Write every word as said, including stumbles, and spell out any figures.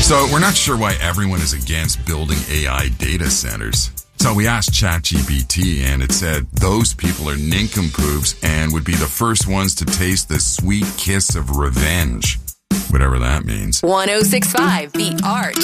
So we're not sure why everyone is against building A I data centers. So we asked ChatGPT, and it said those people are nincompoops and would be the first ones to taste the sweet kiss of revenge. Whatever that means. one oh six point five The Arch.